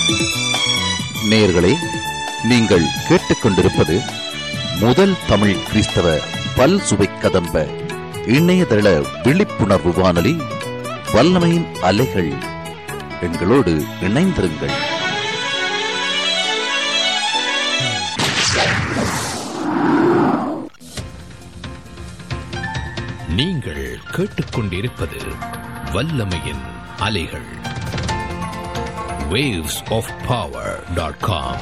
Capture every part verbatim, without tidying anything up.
நேயர்களே, நீங்கள் கேட்டுக்கொண்டிருப்பது முதல் தமிழ் கிறிஸ்தவ பல் சுவை கதம்ப இணையதள விழிப்புணர்வு வானொலி வல்லமையின் அலைகள். எங்களோடு இணைந்திருங்கள். நீங்கள் கேட்டுக்கொண்டிருப்பது வல்லமையின் அலைகள். waves of power dot com.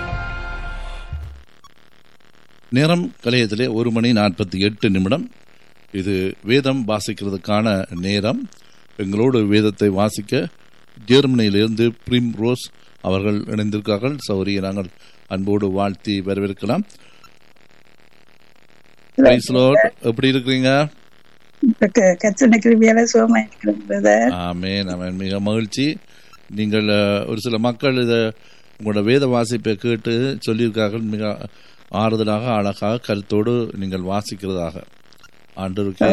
நேரம் கலையத்திலே ஒரு மணி நாற்பத்தி எட்டு நிமிடம். இது வேதம் வாசிக்கிறதுக்கான நேரம். எங்களோடு வேதத்தை வாசிக்க ஜெர்மனியிலிருந்து பிரிம் ரோஸ் அவர்கள் இணைந்திருக்கார்கள். சௌரியை நாங்கள் அன்போடு வாழ்த்தி வரவேற்கலாம். எப்படி இருக்கிறீங்க? ஆமென், ஆமென். மிக மகிழ்ச்சி. நீங்கள் ஒரு சில மக்கள் இதை உங்களோட வேத வாசிப்பை கேட்டு சொல்லியிருக்கார்கள். மிக ஆறுதலாக அழகாக கருத்தோடு நீங்கள் வாசிக்கிறதாக. ஆண்டவருக்கு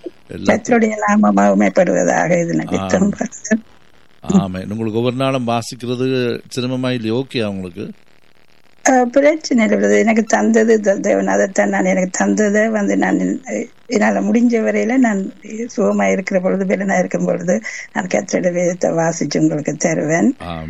ஆமே. உங்களுக்கு ஒவ்வொரு நாளும் வாசிக்கிறது சிரமமா இல்லையா? ஓகே, அவங்களுக்கு பிரச்சனை இல்லை. எனக்கு தந்தது தேவன், அதைத்தான் நான் எனக்கு தந்ததை வந்து நான் என்னால் முடிஞ்ச வரையில நான் சுகமா இருக்கிற பொழுது பெலனா இருக்கும் பொழுது நான் கர்த்தருடைய வேதத்தை வாசிச்சு உங்களுக்கு தருவேன்.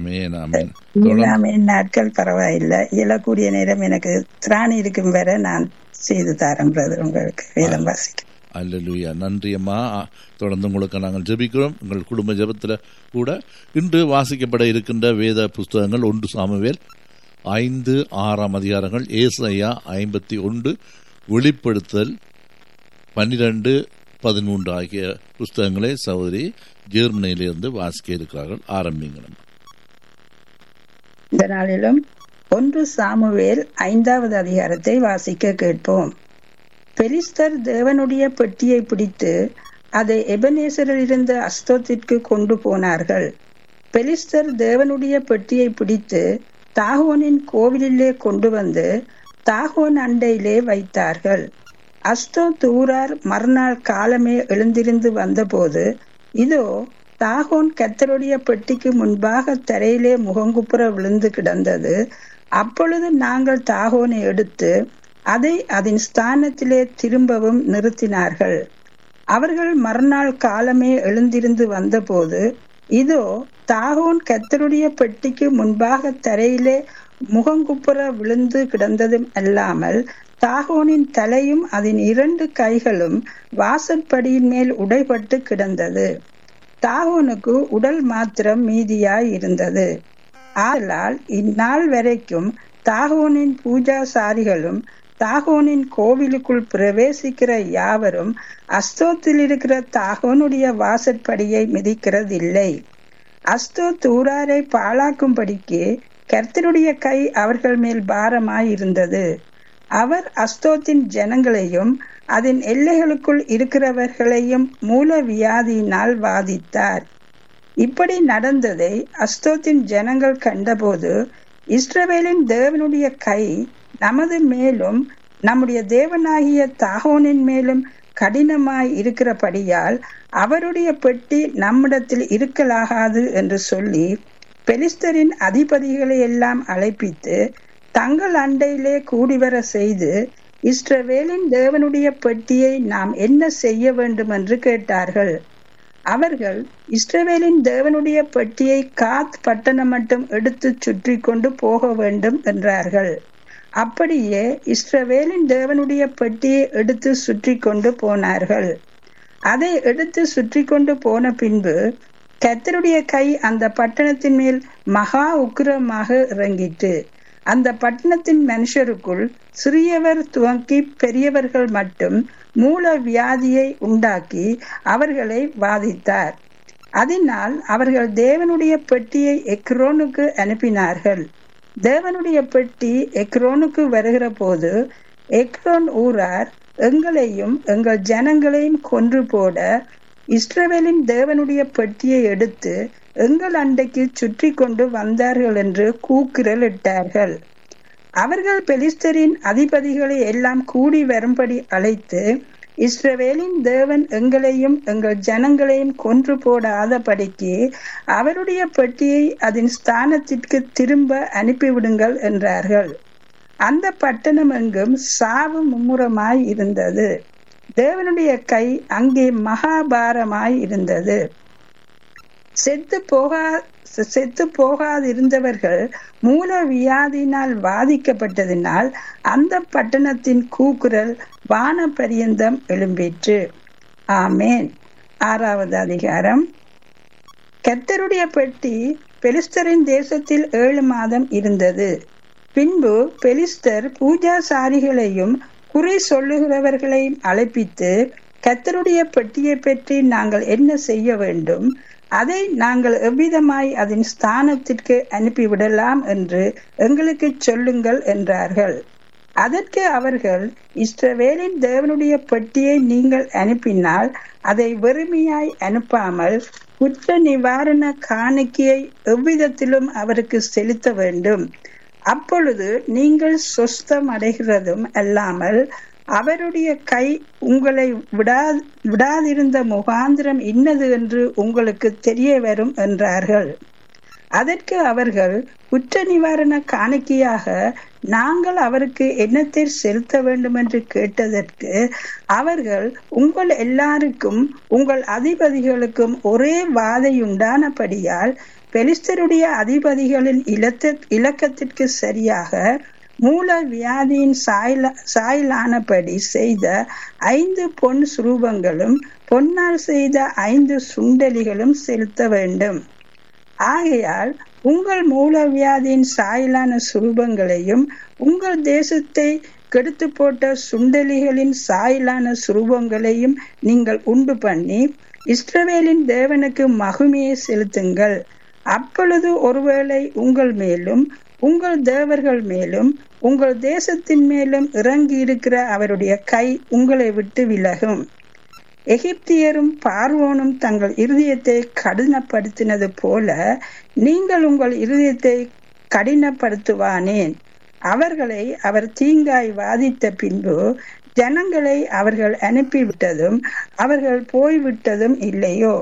நாட்கள் பரவாயில்லை, இயலக்கூடிய நேரம் எனக்கு திராணி இருக்கும் வரை நான் செய்து தரேன் உங்களுக்கு வேதம் வாசிக்க. அல்லேலூயா. நன்றி அம்மா. தொடர்ந்து உங்களுக்கு நாங்கள் ஜெபிக்கிறோம். உங்கள் குடும்ப ஜெபத்தில் கூட இன்று வாசிக்கப்பட இருக்கின்ற வேத புஸ்தகங்கள் ஒன்று சாமுவேல் ஐந்து ஆறாம் அதிகாரங்கள், ஏசாயா ஐம்பத்தி ஒன்று, வெளிப்படுத்தல் பன்னிரண்டு பதிமூன்று ஆகிய புஸ்தகங்களை சகோதரி ஜெர்மனியிலிருந்து வாசிக்க இருக்கிறார்கள். ஆரம்பிங்களும். இந்த நாளிலும் ஒன்று சாமுவேல் ஐந்தாவது அதிகாரத்தை வாசிக்க கேட்போம். பெலிஸ்தர் தேவனுடைய பெட்டியை பிடித்து அதை எபனேசரில் இருந்த அஸ்தோத்திற்கு கொண்டு போனார்கள். பெலிஸ்தர் தேவனுடைய பெட்டியை பிடித்து தாகோனின் கோவிலிலே கொண்டு வந்து தாகோன் அண்டையிலே வைத்தார்கள். அஸ்தோ தூரார் மறுநாள் காலமே எழுந்திருந்து வந்தபோது, இதோ தாகோன் கர்த்தருடைய பெட்டிக்கு முன்பாக தரையிலே முகங்குப்புற விழுந்து கிடந்தது. அப்பொழுது நாங்கள் தாகோனை எடுத்து அதை அதன் ஸ்தானத்திலே திரும்பவும் நிறுத்தினார்கள். அவர்கள் மறுநாள் காலமே எழுந்திருந்து வந்தபோது, இதோ தாகோன் கர்த்தருடைய பெட்டிக்கு முன்பாக தரையிலே முகங்குப்புற விழுந்து கிடந்ததும் அல்லாமல் தாகோனின் தலையும் அதன் இரண்டு கைகளும் வாசற்படியின் மேல் உடைபட்டு கிடந்தது. தாகோனுக்கு உடல் மாத்திரம் மீதியாய் இருந்தது. ஆதலால் இந்நாள் வரைக்கும் தாகோனின் பூஜாசாரிகளும் தாகோனின் கோவிலுக்குள் பிரவேசிக்கிற யாவரும் அஸ்தோத்தில் இருக்கிற தாகோனுடைய வாசற்படியை மிதிக்கிறதில்லை. அஸ்தோ தூராரை பாழாக்கும்படிக்கு கர்த்தருடைய கை அவர்கள் மேல் பாரமாயிருந்தது. அவர் அஸ்தோத்தின் ஜனங்களையும் அதன் எல்லைகளுக்குள் இருக்கிறவர்களையும் மூல வியாதியினால் வாதித்தார். இப்படி நடந்ததை அஸ்தோத்தின் ஜனங்கள் கண்டபோது, இஸ்ரவேலின் தேவனுடைய கை நமது மேலும் நம்முடைய தேவனாகிய தாகோனின் மேலும் கடினமாய் இருக்கிறபடியால் அவருடைய பெட்டி நம்மிடத்தில் இருக்கலாகாது என்று சொல்லி பெலிஸ்தரின் அதிபதிகளை எல்லாம் அழைப்பித்து தங்கள் அண்டையிலே கூடிவர செய்து, இஸ்ரவேலின் தேவனுடைய பெட்டியை நாம் என்ன செய்ய வேண்டும் என்று கேட்டார்கள். அவர்கள் இஸ்ரவேலின் தேவனுடைய பெட்டியை காத் பட்டணம் மட்டும் எடுத்து சுற்றி கொண்டு போக வேண்டும் என்றார்கள். அப்படியே இஸ்ரவேலின் தேவனுடைய பெட்டியை எடுத்து சுற்றி கொண்டு போனார்கள். அதை எடுத்து சுற்றி கொண்டு போன பின்பு கர்த்தருடைய கை அந்த பட்டணத்தின் மேல் மகா உக்கிரமாக இறங்கிட்டு, அந்த பட்டணத்தின் மனுஷருக்குள் சிறியவர் துவங்கி பெரியவர்கள் மட்டும் மூல வியாதியை உண்டாக்கி அவர்களை வாதித்தார். அதனால் அவர்கள் தேவனுடைய பெட்டியை எக்ரோனுக்கு அனுப்பினார்கள். தேவனுடைய பெட்டி எக்ரோனுக்கு வருகிற போது எக்ரோன் ஊரார் எங்களையும் எங்கள் ஜனங்களையும் கொன்று போட இஸ்ரவேலின் தேவனுடைய பெட்டியை எடுத்து எங்கள் அண்டைக்கு சுற்றி கொண்டு வந்தார்கள் என்று கூக்குரல் இட்டார்கள். அவர்கள் பெலிஸ்தரின் அதிபதிகளை எல்லாம் கூடி வரும்படி அழைத்து இஸ்ரவேலின் தேவன் எங்களையும் எங்கள் ஜனங்களையும் கொன்று போடாதபடிக்கு அவருடைய பெட்டியை அதன் ஸ்தானத்திற்கு திரும்ப அனுப்பிவிடுங்கள் என்றார்கள். அந்த பட்டணம் எங்கும் சாவு மும்முரமாய் இருந்தது. தேவனுடைய கை அங்கே மகாபாரமாய் இருந்தது. செத்து போகா செத்து போகாதிருந்தவர்கள் மூல வியாதியினால் வாதிக்கப்பட்டதினால் அந்த பட்டணத்தின் கூக்குரல் வான பரியந்தம் எழும்பிற்று. ஆமேன். ஆறாவது அதிகாரம். கர்த்தருடைய பெட்டி பெலிஸ்தரின் தேசத்தில் ஏழு மாதம் இருந்தது. பின்பு பெலிஸ்தர் பூஜாசாரிகளையும் குறி சொல்லுகிறவர்களையும் அழைப்பித்து, கர்த்தருடைய பெட்டியை பற்றி நாங்கள் என்ன செய்ய வேண்டும், அதை நாங்கள் எவ்விதமாய் அதன் ஸ்தானத்திற்கு அனுப்பிவிடலாம் என்று எங்களுக்கு சொல்லுங்கள் என்றார்கள். அதற்கு அவர்கள், இஸ்ரவேலின் தேவனுடைய பெட்டியை நீங்கள் அனுப்பினால் அதை வெறுமையாய் அனுப்பாமல் குற்ற நிவாரண காணிக்கையை எவ்விதத்திலும் அவருக்கு செலுத்த வேண்டும். அப்பொழுது நீங்கள் சொஸ்தம் அடைகிறதும் அல்லாமல் அவருடைய கை உங்களை விடா விடாதிருந்த முகாந்திரம் இன்னது என்று உங்களுக்கு தெரிய வரும் என்றார்கள். அதற்கு அவர்கள், குற்ற நிவாரண காணிக்கையாக நாங்கள் அவருக்கு என்னத்தை செலுத்த வேண்டும் என்று கேட்டதற்கு அவர்கள், உங்கள் எல்லாருக்கும் உங்கள் அதிபதிகளுக்கும் ஒரே வாதையுண்டானபடியால் பெலிஸ்தருடைய அதிபதிகளின் இலத்த இலக்கத்திற்கு சரியாக மூல வியாதியின் சாயல சாயலானபடி செய்த ஐந்து பொன் சுரூபங்களும் பொன்னால் செய்த ஐந்து சுண்டலிகளும் செலுத்த வேண்டும். ஆகையால் உங்கள் மூல வியாதியின் சாயலான சுரூபங்களையும் உங்கள் தேசத்தை கெடுத்து போட்ட சுண்டலிகளின் சாயலான சுரூபங்களையும் நீங்கள் உண்டு பண்ணி இஸ்ரவேலின் தேவனுக்கு மகிமையை செலுத்துங்கள். அப்பொழுது ஒருவேளை உங்கள் மேலும் உங்கள் தேவர்கள் மேலும் உங்கள் தேசத்தின் மேலும் இறங்கி இருக்கிற அவருடைய கை உங்களை விட்டு விலகும். எகிப்தியரும் பார்வோனும் தங்கள் இருதயத்தை கடினப்படுத்தினது போல நீங்கள் உங்கள் இருதயத்தை கடினப்படுத்துவானேன். அவர்களை அவர் தீங்காய் வாதித்த பின்பு ஜனங்களை அவர்கள் அனுப்பிவிட்டதும் அவர்கள் போய்விட்டதும் இல்லையோ?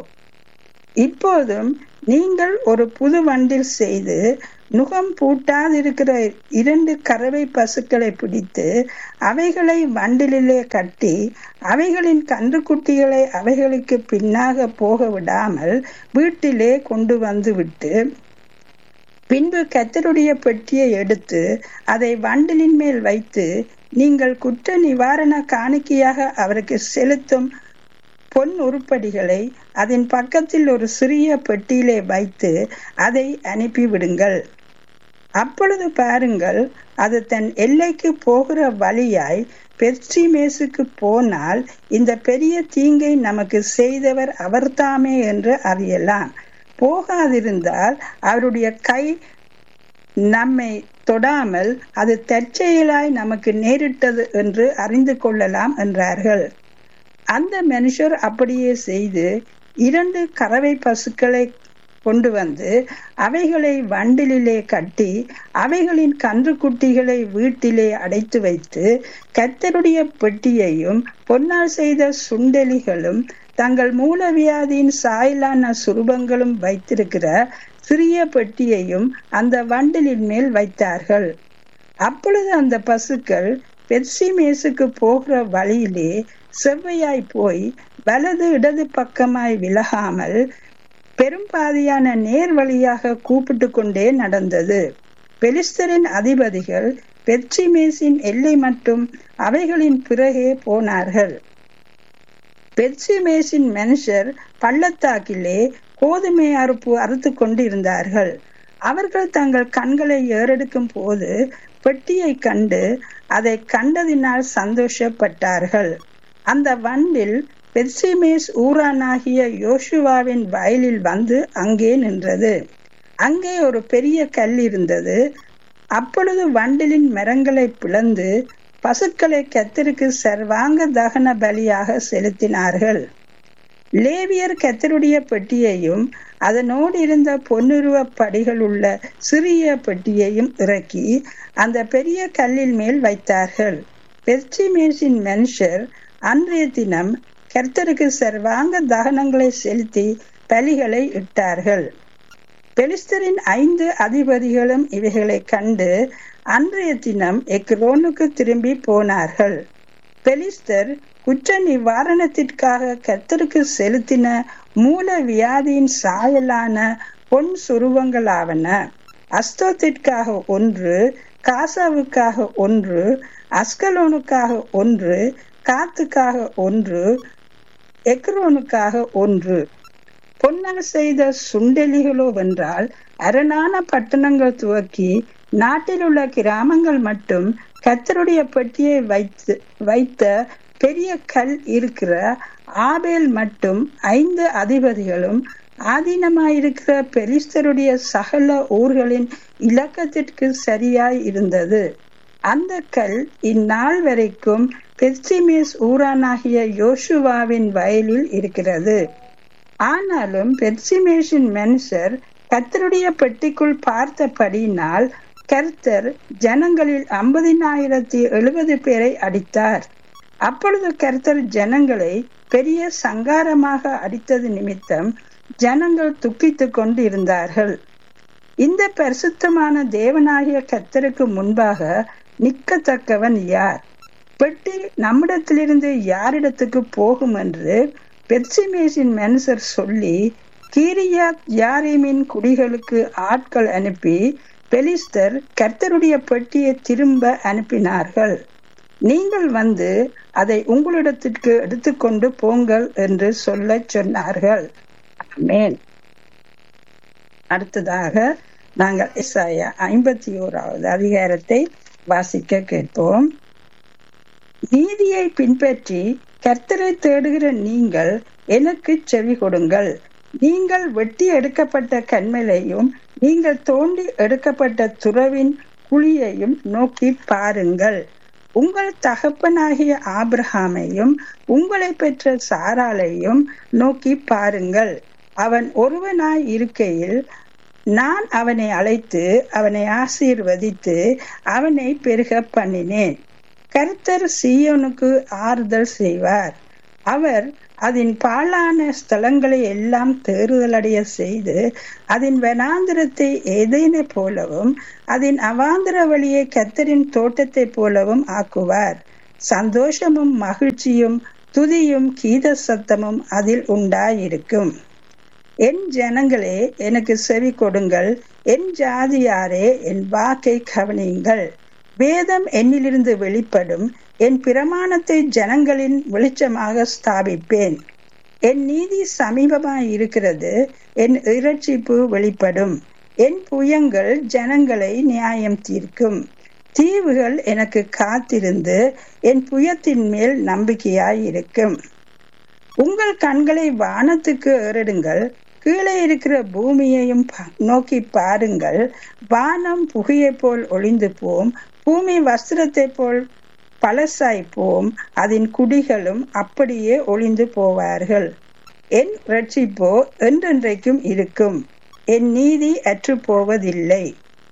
இப்போதும் நீங்கள் ஒரு புது வண்டில் செய்து நுகம் பூட்டாதிருக்கிற இரண்டு கறவை பசுக்களை பிடித்து அவைகளை வண்டிலே கட்டி அவைகளின் கன்றுக்குட்டிகளை அவைகளுக்கு பின்னாக போக விடாமல் வீட்டிலே கொண்டு வந்து விட்டு பின்பு கர்த்தருடைய பெட்டியை எடுத்து அதை வண்டிலின் மேல் வைத்து நீங்கள் குற்ற நிவாரண காணிக்கையாக அவருக்கு செலுத்தும் பொன் உருப்படிகளை அதன் பக்கத்தில் ஒரு சிறிய பெட்டியிலே வைத்து அதை அனுப்பிவிடுங்கள். அப்பொழுது பாருங்கள், அது தன் எல்லைக்கு போகிற வழியாய் பெர்சிமேசுக்கு போனால் இந்த பெரிய தீங்கை நமக்கு செய்தவர் அவர்தாமே என்று அறியலாம். போகாதிருந்தால் அவருடைய கை நம்மை தொடாமல் அது தற்செயலாய் நமக்கு நேரிட்டது என்று அறிந்து கொள்ளலாம் என்றார்கள். அந்த மனுஷர் அப்படியே செய்து இரண்டு கறவை பசுக்களை கொண்டு வந்து அவைகளை வண்டிலே கட்டி அவைகளின் கன்றுக்குட்டிகளை வீட்டிலே அடைத்து வைத்து கர்த்தருடைய பெட்டியையும் பொன்னால் செய்த சுண்டலிகளும் தங்கள் மூலவியாதியின் சாயலான சுரூபங்களும் வைத்திருக்கிற சிறிய பெட்டியையும் அந்த வண்டிலின் மேல் வைத்தார்கள். அப்பொழுது அந்த பசுக்கள் பெர்சிமேசுக்கு போகிற வழியிலே செவ்வையாய் போய் வலது இடது பக்கமாய் விலகாமல் பெரும்பாதியான நேர் வழியாக கூப்பிட்டு கொண்டே நடந்தது. பெலிஸ்தரின் அதிபதிகள் பெர்சிமேசின் எல்லை மட்டும் அவைகளின் பிறகே போனார்கள். பெர்சிமேசின் மனுஷர் பள்ளத்தாக்கிலே கோதுமை அறுப்பு அறுத்து கொண்டு இருந்தார்கள். அவர்கள் தங்கள் கண்களை ஏறெடுக்கும் போது பெட்டியை கண்டு அதை கண்டதினால் சந்தோஷப்பட்டார்கள். அந்த வண்டில் பெர்சிமேஸ் ஊரானாகிய யோசுவாவின் வயலில் வந்து அங்கே நின்றது. அங்கே ஒரு பெரிய கல் இருந்தது. அப்பொழுது வண்டிலின் மரங்களை பிளந்து பசுக்களை கர்த்தருக்கு சர்வாங்க தகன பலியாக செலுத்தினார்கள். லேவியர் கர்த்தருடைய பெட்டியையும் அதனோடு இருந்த பொன்னுருவ படிகள் உள்ள சிறிய பெட்டியையும் இறக்கி அந்த பெரிய கல்லில் மேல் வைத்தார்கள். பெர்சிமேசின் மனுஷர் அன்றைய தினம் கர்த்தருக்கு சர்வாங்க தகனங்களை செலுத்தி பலிகளை இட்டார்கள். பெலிஸ்தரின் ஐந்து அதிபதிகளும் இவைகளை கண்டு அன்றைய தினம் எக்ரோனுக்கு திரும்பி போனார்கள். பெலிஸ்தர் குற்ற நிவாரணத்திற்காக கர்த்தருக்கு செலுத்தின மூல வியாதியின் சாயலான பொன் சுருவங்களாவன: அஸ்தோத்திற்காக ஒன்று, காசாவுக்காக ஒன்று, அஸ்கலோனுக்காக ஒன்று, காத்துக்காக ஒன்று, எக்ரோனுக்காக ஒன்று. பொன்னால் செய்த சுண்டெலிகளோ வென்றால் அரணான பட்டணங்கள் துவக்கி நாட்டில் உள்ள கிராமங்கள் மட்டும் கர்த்தருடைய பெட்டியை வைத்து வைத்த பெரிய கல் இருக்கிற ஆபேல் மட்டும் ஐந்து அதிபதிகளும் ஆதீனமாயிருக்கிற பெலிஸ்தருடைய சகல ஊர்களின் இலக்கத்திற்கு சரியாய் இருந்தது. அந்த கல் இந்நாள் வரைக்கும் பெத்சிமேஸ் ஊரானாகிய யோசுவாவின் வயலில் இருக்கிறது. ஆனாலும் பெத்சிமேஷின் மனுஷர் கர்த்தருடைய பெட்டிக்குள் பார்த்தபடியினால் கர்த்தர் ஜனங்களில் ஐம்பதினாயிரத்தி எழுபது பேரை அடித்தார். அப்பொழுது கர்த்தர் ஜனங்களை பெரிய சங்காரமாக அடித்தது நிமித்தம் ஜனங்கள் துக்கித்துக் கொண்டு இருந்தார்கள். இந்த பரிசுத்தமான தேவனாகிய கர்த்தருக்கு முன்பாக நிற்கத்தக்கவன் யார்? பெட்டி நம்மிடத்திலிருந்து யாரிடத்துக்கு போகும் என்று பெத்சிமேசின் மனுஷர் சொல்லி கீரியாத் யாரீமின் குடிகளுக்கு ஆட்கள் அனுப்பி பெலிஸ்தர் கர்த்தருடைய பெட்டியை திரும்ப அனுப்பினார்கள். நீங்கள் வந்து அதை உங்களிடத்திற்கு எடுத்துக்கொண்டு போங்கள் என்று சொல்ல சொன்னார்கள். ஆமென். அடுத்ததாக நாங்கள் எசாயா ஐம்பத்தி ஓராவது அதிகாரத்தை வாசிக்க கேட்போம். நீதியை பின்பற்றி கர்த்தரை தேடுகிற நீங்கள் எனக்கு செவி கொடுங்கள். நீங்கள் வெட்டி எடுக்கப்பட்ட கன்மலையும் நீங்கள் தோண்டி எடுக்கப்பட்ட துறவின் குழியையும் நோக்கி பாருங்கள். உங்கள் தகப்பனாகிய ஆபிரகாமையும் உங்களை பெற்ற சாராளையும் நோக்கி பாருங்கள். அவன் ஒருவனாய் இருக்கையில் நான் அவனை அழைத்து அவனை ஆசீர்வதித்து அவனை பெருக பண்ணினேன். கர்த்தர் சீயோனுக்கு ஆறுதல் செய்வார். அவர் அதன் பாழான ஸ்தலங்களை எல்லாம் தேறுதலடைய செய்து அதன் வனாந்திரத்தை ஏதேனை போலவும் அதன் அவாந்திர வழியை கர்த்தரின் தோட்டத்தை போலவும் ஆக்குவார். சந்தோஷமும் மகிழ்ச்சியும் துதியும் கீத சத்தமும் அதில் உண்டாயிருக்கும். என் ஜனங்களே எனக்கு செவி கொடுங்கள், என் ஜாதியாரே என் வாக்கை கவனியுங்கள். வேதம் என்னிலிருந்து வெளிப்படும், என் பிரமாணத்தை ஜனங்களின் வெளிச்சமாக ஸ்தாபிப்பேன். என் நீதி சமீபமாய் இருக்கிறது, என் இரட்சிப்பு வெளிப்படும். என் புயங்கள் ஜனங்களை நியாயம் தீர்க்கும். தீவுகள் எனக்கு காத்திருந்து என் புயத்தின் மேல் நம்பிக்கையாய் இருக்கும். உங்கள் கண்களை வானத்துக்கு ஏறிடுங்கள், கீழே இருக்கிற பூமியையும் நோக்கி பாருங்கள். வானம் புகையை போல் ஒளிந்து போம், பூமி வஸ்திரத்தை போல் பழசாய்ப்போம், அதன் குடிகளும் அப்படியே ஒளிந்து போவார்கள். என் இரட்சிப்போ என்றென்றைக்கும் இருக்கும், என் நீதி அற்று போவதில்லை.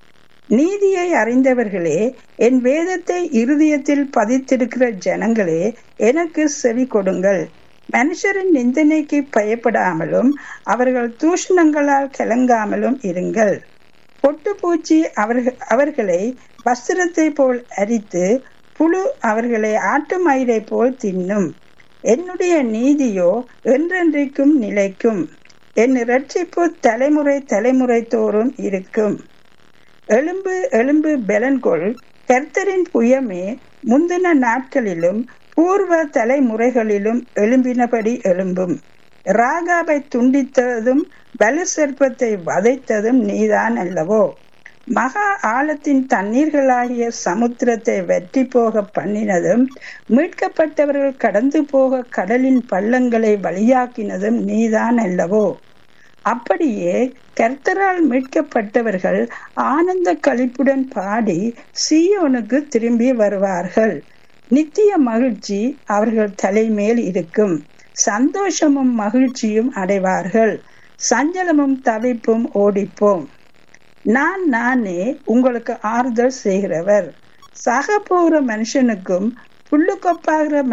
நீதியை அறிந்தவர்களே, என் வேதத்தை இருதயத்தில் பதித்திருக்கிற ஜனங்களே, எனக்கு செவி கொடுங்கள். மனுஷரின் நிந்தனைக்கு பயப்படாமலும் அவர்கள் தூஷணங்களால் கலங்காமலும் இருங்கள். பொட்டுப்பூச்சி அவர்கள் அவர்களை வஸ்திரத்தை போல் அரித்து புழு அவர்களை ஆட்டு மயிரை போல் தின்னும். என்னுடைய நீதியோ என்றென்றைக்கும் நிலைக்கும், என் இரட்சிப்பு தலைமுறை தலைமுறை தோறும் இருக்கும். எலும்பு எலும்பு பெலன்கொள், கர்த்தரின் புயமே முந்தின நாட்களிலும் பூர்வ தலைமுறைகளிலும் எழும்பினபடி எழும்பும். ராகாபை துண்டித்ததும் பலு சர்ப்பத்தை வதைத்ததும் நீதான் அல்லவோ? மகா ஆழத்தின் தண்ணீர்களாகிய சமுத்திரத்தை வெற்றி போக பண்ணினதும் மீட்கப்பட்டவர்கள் கடந்து போக கடலின் பள்ளங்களை வழியாக்கினதும் நீதான் அல்லவோ? அப்படியே கர்த்தரால் மீட்கப்பட்டவர்கள் ஆனந்த களிப்புடன் பாடி சீயோனுக்கு திரும்பி வருவார்கள். நித்திய மகிழ்ச்சி அவர்கள் தலைமேல் இருக்கும், சந்தோஷமும் மகிழ்ச்சியும் அடைவார்கள், சஞ்சலமும் தவிப்பும் ஓடிப்போம். நான் நானே உங்களுக்கு ஆறுதல் செய்கிறவர். சாக போகிற மனுஷனுக்கும் புல்லுக்கொப்பாகிற மன்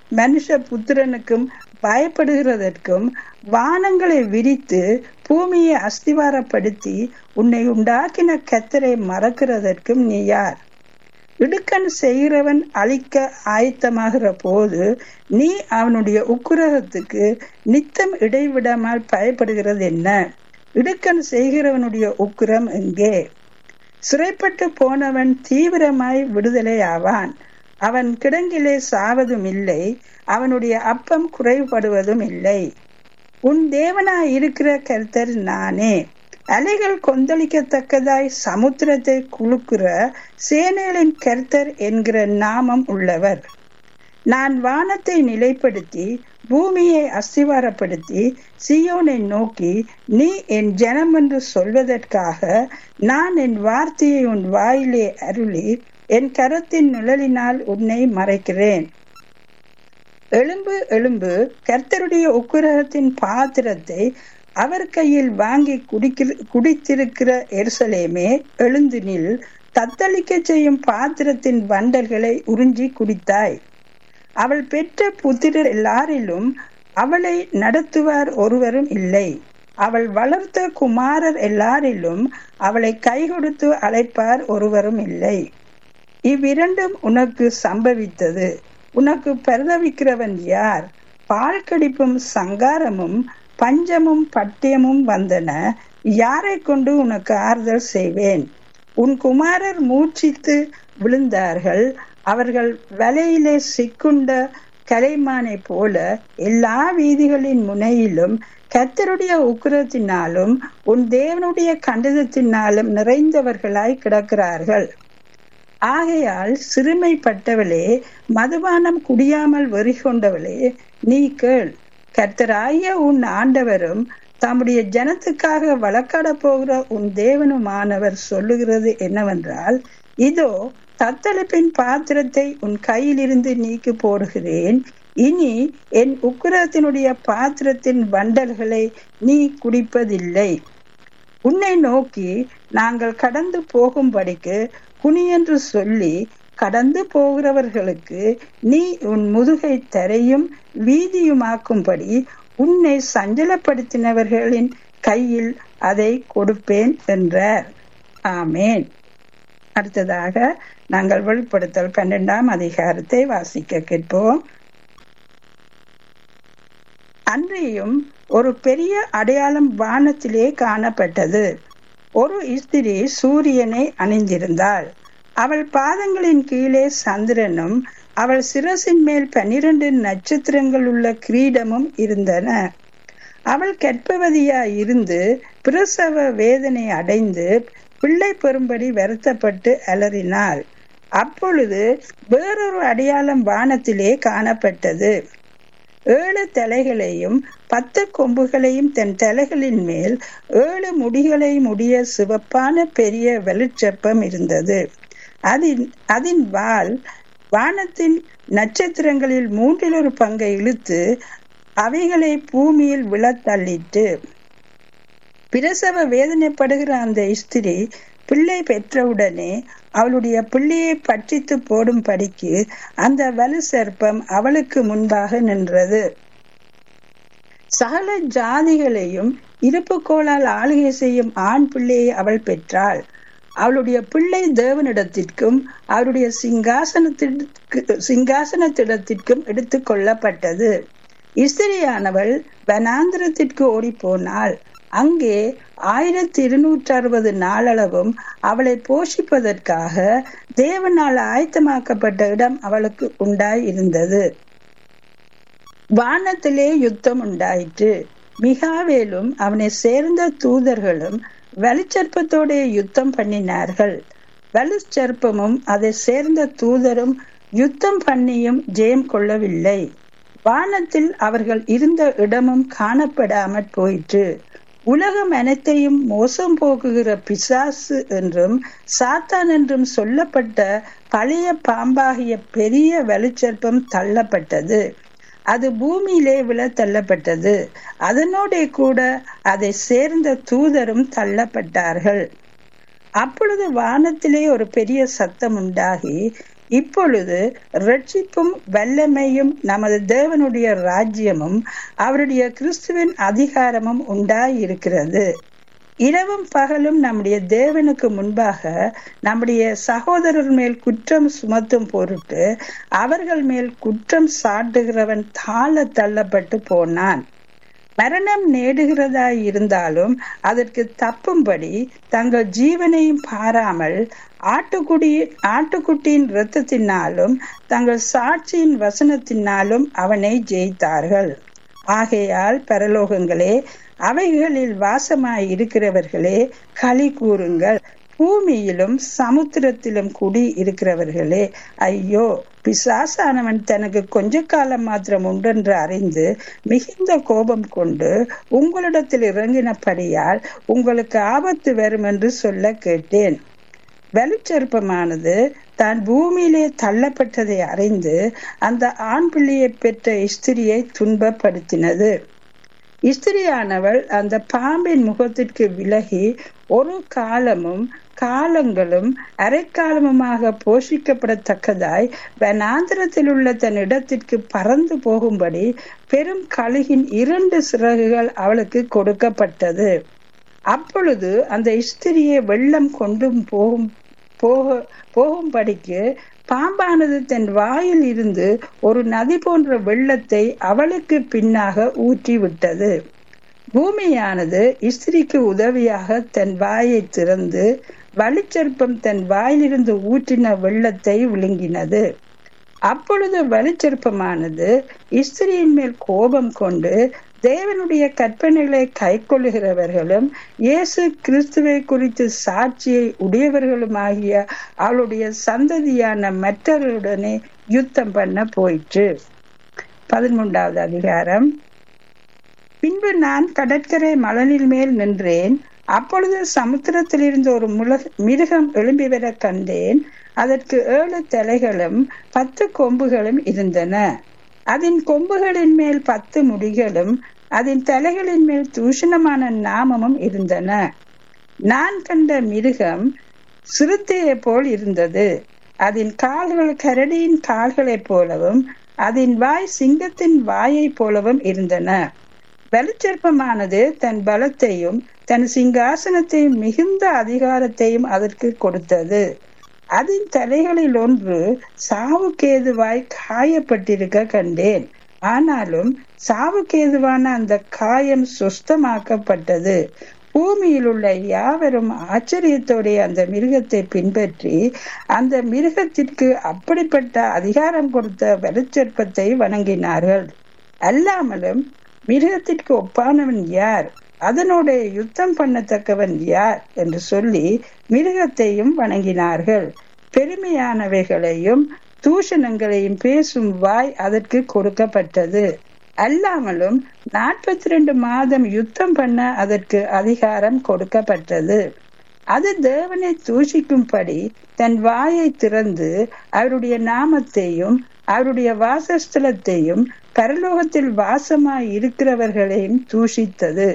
மனுஷ புத்திரனுக்கும் பயப்படுகிறதற்கும் வானங்களை விரித்து பூமியை அஸ்திவாரப்படுத்தி உன்னை உண்டாக்கின கர்த்தரை மறக்கிறதற்கும் நீ யார்? இடுக்கண் செய்கிறவன் அழிக்க ஆயத்தமாகிற போது நீ அவனுடைய உக்கிரகத்துக்கு நித்தம் இடைவிடாமல் பயப்படுகிறது என்ன? இடுக்கண் செய்கிறவனுடைய உக்கிரம் எங்கே? சிறைப்பட்டு போனவன் தீவிரமாய் விடுதலை ஆவான். அவன் கிடங்கிலே சாவதும் இல்லை, அவனுடைய அப்பம் குறைபடுவதும் இல்லை. உன் தேவனாய் இருக்கிற கர்த்தர் நானே. அலைகள் கொந்தளிக்கத்தக்கதாய் சமுத்திரத்தை குலுக்குற சேனைகளின் கர்த்தர் என்கிற நாமம் உள்ளவர். நான் வானத்தை நிலைப்படுத்தி பூமியை அஸ்திவாரப்படுத்தி சீயோனை நோக்கி நீ என் ஜனம் என்று சொல்வதற்காக நான் என் வார்த்தையை உன் வாயிலே அருளி என் கரத்தின் நிழலினால் உன்னை மறைக்கிறேன். எழும்பு எழும்பு, கர்த்தருடைய உக்கிரகத்தின் பாத்திரத்தை அவர் கையில் வாங்கி குடிக்கிற குடித்திருக்கிற எருசலேமே எழுந்து நில். தத்தளிக்க செய்யும் பாத்திரத்தின் வண்டல்களை உறிஞ்சி குடித்தாய். அவள் பெற்ற புத்திரர் எல்லாரிலும் அவளை நடத்துவார் ஒருவரும் இல்லை. அவள் வளர்த்த குமாரர் எல்லாரிலும் அவளை கை கொடுத்து அழைப்பார் ஒருவரும் இல்லை. இவ்விரண்டும் உனக்கு சம்பவித்தது. உனக்கு பரிதவிக்கிறவன் யார்? பால் கடிப்பும் சங்காரமும் பஞ்சமும் பட்டியமும் வந்தன. யாரை கொண்டு உனக்கு ஆறுதல் செய்வேன்? உன் குமாரர் மூச்சித்து விழுந்தார்கள். அவர்கள் வலையிலே சிக்குண்ட கலைமானை போல எல்லா வீதிகளின் முனையிலும் கர்த்தருடைய உக்கிரத்தினாலும் உன் தேவனுடைய கண்டனத்தினாலும் நிறைந்தவர்களாய் கிடக்கிறார்கள். ஆகையால் சிறுமைப்பட்டவளே, மதுபானம் குடியாமல் வெறி கொண்டவளே, நீ கேள். கர்த்தராகிய உன் ஆண்டவரும் தம்முடைய ஜனத்துக்காக வழக்காட போகிற உன் தேவனுமானவர் சொல்லுகிறது என்னவென்றால், இதோ தத்தளிப்பின் பாத்திரத்தை உன் கையிலிருந்து நீக்கி போடுகிறேன். இனி என் உக்கிரத்தினுடைய பாத்திரத்தின் வண்டல்களை நீ குடிப்பதில்லை. உன்னை நோக்கி நாங்கள் கடந்து போகும்படிக்கு குனியென்று சொல்லி கடந்து போகிறவர்களுக்கு நீ உன் முதுகை தரையும் வீதியுமாக்கும்படி உன்னை சஞ்சலப்படுத்தினவர்களின் கையில் அதை கொடுப்பேன் என்றார். ஆமேன். அடுத்ததாக நாங்கள் வெளிப்படுத்தல் பன்னெண்டாம் அதிகாரத்தை வாசிக்க கேட்போம். அன்றியும் ஒரு பெரிய அடையாளம் வானத்திலே காணப்பட்டது. ஒரு ஸ்திரீ சூரியனை அணிந்திருந்தாள். அவள் பாதங்களின் கீழே சந்திரனும் அவள் சிரசின் மேல் பன்னிரண்டு நட்சத்திரங்கள் உள்ள கிரீடமும் இருந்தன. அவள் கர்ப்பவதியாய் இருந்து பிரசவ வேதனை அடைந்து பிள்ளை பெறும்படி வருத்தப்பட்டு அலறினாள். அப்பொழுது வேறொரு அடையாளம் வானத்திலே காணப்பட்டது. ஏழு தலைகளையும் பத்து கொம்புகளையும் தன் தலைகளின் மேல் ஏழு முடிகளையும் உடைய சிவப்பான பெரிய வெளிச்சப்பம் இருந்தது. அதின் அதன் வால் வானத்தின் நட்சத்திரங்களில் மூன்றில் ஒரு பங்கை இழுத்து அவைகளை பூமியில் விழத்தள்ளிட்டு, பிரசவ வேதனைப்படுகிற அந்த ஸ்திரீ பிள்ளை பெற்றவுடனே அவளுடைய பிள்ளையை பற்றித்து போடும் படிக்கு அந்த வலு சர்ப்பம் அவளுக்கு முன்பாக நின்றது. சகல ஜாதிகளையும் இருப்புக்கோளால் ஆளுகை செய்யும் ஆண் பிள்ளையை அவள் பெற்றாள். அவளுடைய பிள்ளை தேவனிடத்திற்கும் அவருடைய சிங்காசனத்திற்கு சிங்காசனத்திடத்திற்கும் எடுத்து கொள்ளப்பட்டது. இஸ்திரியானவள் வனாந்திரத்திற்கு ஓடி போனாள். அங்கே ஆயிரத்தி இருநூற்றி அறுபது நாளளவும் அவளை போஷிப்பதற்காக தேவனால் ஆயத்தமாக்கப்பட்ட இடம் அவளுக்கு உண்டாய் இருந்தது. வானத்திலே யுத்தம் உண்டாயிற்று. மிகாவேலும் அவனை சேர்ந்த தூதர்களும் வலுச்சற்பத்தோட யுத்தம் பண்ணினார்கள். வலுச்சற்பமும் அதை சேர்ந்த தூதரும் யுத்தம் பண்ணியும் ஜெயம் கொள்ளவில்லை. வானத்தில் அவர்கள் இருந்த இடமும் காணப்படாமற் போயிற்று. உலகம் அனைத்தையும் மோசம் போக்குகிற பிசாசு என்றும் சாத்தான் என்றும் சொல்லப்பட்ட பழைய பாம்பாகிய பெரிய வலுச்சற்பம் தள்ளப்பட்டது. அது பூமியிலே விழ தள்ளப்பட்டது. அதனோட கூட அதை சேர்ந்த தூதரும் தள்ளப்பட்டார்கள். அப்பொழுது வானத்திலே ஒரு பெரிய சத்தம் உண்டாகி, இப்பொழுது ரட்சிப்பும் வல்லமையும் நமது தேவனுடைய ராஜ்யமும் அவருடைய கிறிஸ்துவின் அதிகாரமும் உண்டாயிருக்கிறது. இரவும் பகலும் நம்முடைய தேவனுக்கு முன்பாக நம்முடைய சகோதரர் மேல் குற்றம் சுமத்தும் பொருட்டு அவர்கள் மேல் குற்றம் சாட்டுகிறவன் தாழ தள்ளப்பட்டு போனான். மரணம் நேடுகிறதா இருந்தாலும் அதற்கு தப்பும்படி தங்கள் ஜீவனையும் பாராமல் ஆட்டுக்குடி ஆட்டுக்குட்டியின் இரத்தத்தினாலும் தங்கள் சாட்சியின் வசனத்தினாலும் அவனை ஜெயித்தார்கள். ஆகையால் பரலோகங்களே, அவைகளில் வாசமாய் இருக்கிறவர்களே, களி கூறுங்கள். பூமியிலும் சமுத்திரத்திலும் குடி இருக்கிறவர்களே, ஐயோ, பிசாசானவன் தனக்கு கொஞ்ச காலம் மாத்திரம் உண்டென்று அறிந்து மிகுந்த கோபம் கொண்டு உங்களிடத்தில் இறங்கினபடியால் உங்களுக்கு ஆபத்து வரும் என்று சொல்ல கேட்டேன். வெளிச்செருப்பமானது தான் பூமியிலே தள்ளப்பட்டதை அறிந்து அந்த ஆண் பிள்ளையை பெற்ற ஸ்திரியை துன்பப்படுத்தினது. ஸ்திரியானவள் அந்த பாம்பின் முகத்திற்கு விலகி ஒரு காலமும் காலங்களும் அரைக்காலமுமாக போஷிக்கப்படத்தக்கதாய் வனாந்திரத்தில் உள்ள தன் இடத்திற்கு பறந்து போகும்படி பெரும் கழுகின் இரண்டு சிறகுகள் அவளுக்கு கொடுக்கப்பட்டது. அப்பொழுது அந்த ஸ்திரியை வெள்ளம் கொண்டு போகும் போக போகும்படிக்கு பாம்பானது தன் வாயில் இருந்து ஒரு நதி போன்ற வெள்ளத்தை அவளுக்கு பின்னாக ஊற்றி விட்டது. பூமியானது ஸ்திரிக்கு உதவியாக தன் வாயை திறந்து வலிச்செருப்பம் தன் வாயிலிருந்து ஊற்றின வெள்ளத்தை விழுங்கினது. அப்பொழுது வலிச்செருப்பமானது ஸ்திரியின் மேல் கோபம் கொண்டு தேவனுடைய கற்பனைகளை கை கொள்ளுகிறவர்களும் இயேசு கிறிஸ்துவை குறித்து சாட்சியை உடையவர்களுமாகிய அவளுடைய சந்ததியான மற்றவர்களுடனே யுத்தம் பண்ண போயிற்று. பதிமூன்றாவது அதிகாரம். பின்பு நான் கடற்கரை மணலின் மேல் நின்றேன். அப்பொழுது சமுத்திரத்தில் இருந்து ஒரு மிருகம் எழும்பி வர கண்டேன். அதற்கு ஏழு தலைகளும் பத்து கொம்புகளும் இருந்தன. அதன் கொம்புகளின் மேல் பத்து முடிகளும் அதன் தலைகளின் மேல் தூஷணமான நாமமும் இருந்தன. நான் கண்ட மிருகம் சிறுத்தையை போல் இருந்தது. அதன் கால்கள் கரடியின் கால்களைப் போலவும் அதன் வாய் சிங்கத்தின் வாயை போலவும் இருந்தன. வெளிச்செருப்பமானது தன் பலத்தையும் தன் சிங்காசனத்தையும் மிகுந்த அதிகாரத்தையும் அதற்கு கொடுத்தது. அதன் தலைகளில் ஒன்று சாவுக்கேதுவாய் காயப்பட்டிருக்க கண்டேன். ஆனாலும் சாவுக்கேதுவான அந்த காயம் சுஸ்தமாக்கப்பட்டது. பூமியில் உள்ள யாவரும் ஆச்சரியத்தோடைய அந்த மிருகத்தை பின்பற்றி அந்த மிருகத்திற்கு அப்படிப்பட்ட அதிகாரம் கொடுத்த வெளிச்செருப்பத்தை வணங்கினார்கள். அல்லாமலும் மிருகத்திற்கு ஒப்பானவன் யார், அதனோட யுத்தம் பண்ணத்தக்கவன் யார் என்று சொல்லி மிருகத்தையும் வணங்கினார்கள். பெருமையானவைகளையும் தூஷணங்களையும் பேசும் வாய் அதற்கு கொடுக்கப்பட்டது. அல்லாமலும் நாற்பத்தி ரெண்டு மாதம் யுத்தம் பண்ண அதற்கு அதிகாரம் கொடுக்கப்பட்டது. அது தேவனை தூஷிக்கும்படி தன் வாயை திறந்து அவருடைய நாமத்தையும் அவருடைய வாசஸ்தலத்தையும் பரலோகத்தில் வாசமாய் இருக்கிறவர்களையும் தூஷித்தது.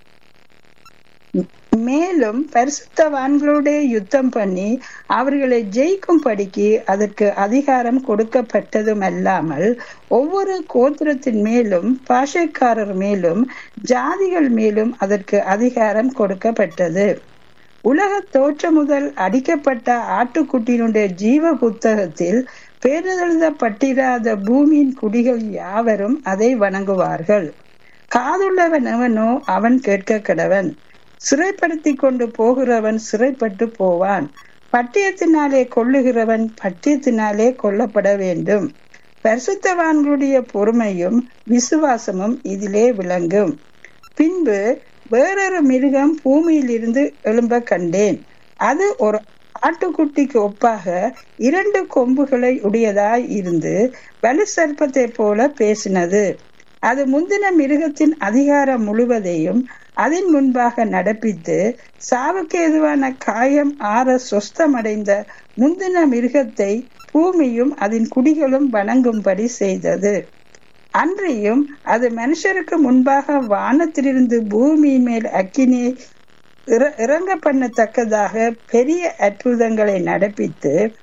மேலும் பரிசுத்தவான்களோட யுத்தம் பண்ணி அவர்களை ஜெயிக்கும் படிக்கு அதற்கு அதிகாரம் கொடுக்கப்பட்டதும் அல்லாமல் ஒவ்வொரு கோத்திரத்தின் மேலும் பாஷைக்காரர் மேலும் ஜாதிகள் மேலும் அதற்கு அதிகாரம் கொடுக்கப்பட்டது. உலக தோற்ற முதல் அடிக்கப்பட்ட ஆட்டுக்குட்டியினுடைய ஜீவ புத்தகத்தில் பேரெழுதப்பட்டிராத பூமியின் குடிகள் யாவரும் அதை வணங்குவார்கள். காதுள்ளவன் எவனோ அவன் கேட்க கடவன். சிறைப்படுத்தி கொண்டு போகிறவன் சிறைப்பட்டு போவான். பட்டயத்தினாலே கொல்லுகிறவன் பட்டயத்தினாலே கொல்லப்பட வேண்டும். பரிசுத்தவான்களுடைய பொறுமையும் விசுவாசமும் இதிலே விளங்கும். பின்பு வேறொரு மிருகம் பூமியில் இருந்து எழும்ப கண்டேன். அது ஒரு ஆட்டுக்குட்டிக்கு ஒப்பாக இரண்டு கொம்புகளை உடையதாய் இருந்து வலு சர்ப்பத்தை போல பேசினது. அது முந்தின மிருகத்தின் அதிகாரம் முழுவதையும் அதன் முன்பாக நடப்பித்து சாவுக்கு எதுவான காயம் ஆற சொஸ்தமடைந்த முந்தின மிருகத்தை பூமியும் அதன் குடிகளும் வணங்கும்படி செய்தது. அன்றியும் அது மனுஷருக்கு முன்பாக வானத்திலிருந்து பூமியின் மேல் அக்கினியை இறங்க பண்ணத்தக்கதாக பெரிய அற்புதங்களை நடப்பித்து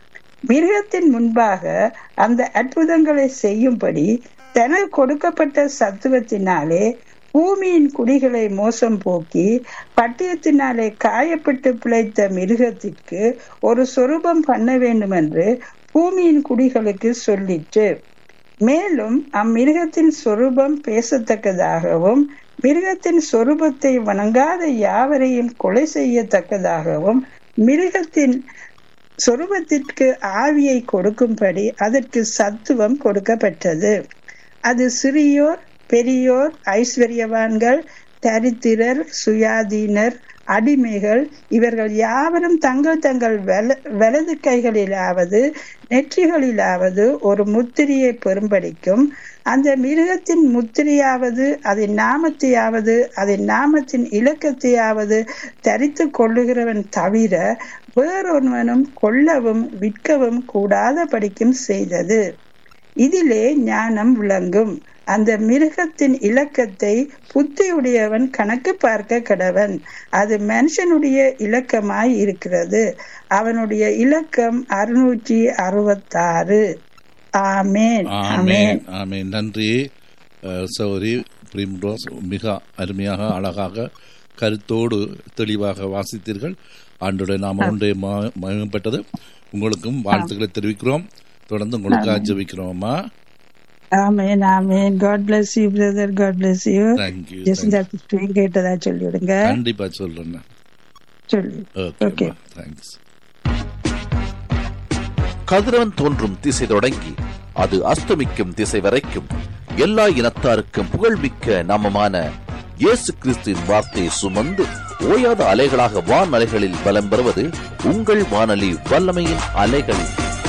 மிருகத்தின் முன்பாக அந்த அற்புதங்களை செய்யும்படி தனக்கு கொடுக்கப்பட்ட சத்துவத்தினாலே பூமியின் குடிகளை மோசம் போக்கி பட்டயத்தினாலே காயப்பட்டு பிழைத்த மிருகத்திற்கு ஒரு சொரூபம் பண்ண வேண்டும் என்று பூமியின் குடிகளுக்கு சொல்லிற்று. மேலும் அம்மிருகத்தின் சொரூபம் பேசத்தக்கதாகவும் மிருகத்தின் சொரூபத்தை வணங்காத யாவரையும் கொலை செய்யத்தக்கதாகவும் மிருகத்தின் சொரூபத்திற்கு ஆவியை கொடுக்கும்படி அதற்கு சத்துவம் கொடுக்கப்பட்டது. அது சிறியோர் பெரியோர், ஐஸ்வர்யவான்கள், தரித்திரர், சுயாதீனர், அடிமைகள் இவர்கள் யாவரும் தங்கள் தங்கள் வலது கைகளிலாவது நெற்றிகளிலாவது ஒரு முத்திரையை பெறும்படிக்கும் அந்த மிருகத்தின் முத்திரையாவது அதன் நாமத்தையாவது அதன் நாமத்தின் இலக்கத்தையாவது தரித்து கொள்ளுகிறவன் தவிர வேறொருவனும் கொல்லவும் விற்கவும் கூடாத படிக்கும் செய்தது. இதிலே ஞானம் விளங்கும். அந்த மிருகத்தின் இலக்கத்தை புத்தியுடையவன் கணக்கு பார்க்க கடவன். அது மனுஷனுடைய இலக்கமாய் இருக்கிறது. அவனுடைய இலக்கம் அறுநூற்றி அறுபத்தாறு. ஆமேன். ஆமேன். ஆமேன். நன்றி சௌரி பிரிம்ரோஸ். மிக அருமையாக அழகாக கருத்தோடு தெளிவாக வாசித்தீர்கள். ஆண்டோட நாம ஒன்றே மகிமைப்பட்டது. உங்களுக்கும் வாழ்த்துக்களை தெரிவிக்கிறோம். தொடர்ந்து உங்களுக்கு ஜெபிக்கிறோம்மா. Amen, amen. God bless you, brother. God bless you. Thank you. Just that கேட்டதா சொல்லிடுங்க. கண்டிப்பா சொல்றேன். சொல்லு. Okay. Thanks. கதிரவன் தோன்றும் திசை தொடங்கி அது அஸ்தமிக்கும் திசை வரைக்கும் எல்லா இனத்தாருக்கும் புகழ்மிக்க நாமமான இயேசு கிறிஸ்துவின் வார்த்தையை சுமந்து ஓயாத அலைகளாக வான் அலைகளில் பலம் பெறுவது உங்கள் வானொலி வல்லமையின் அலைகள்.